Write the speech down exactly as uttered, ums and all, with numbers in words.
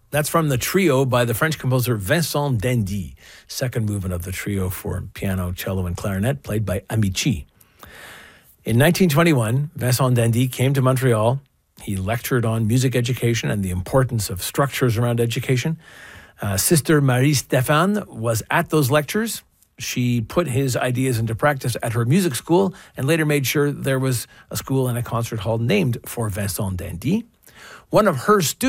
That's from the trio by the French composer Vincent d'Indy, second movement of the trio for piano, cello, and clarinet, played by Amici. In nineteen twenty-one, Vincent d'Indy came to Montreal. He lectured on music education and the importance of structures around education. Uh, Sister Marie Stéphane was at those lectures. She put his ideas into practice at her music school and later made sure there was a school and a concert hall named for Vincent d'Indy. One of her students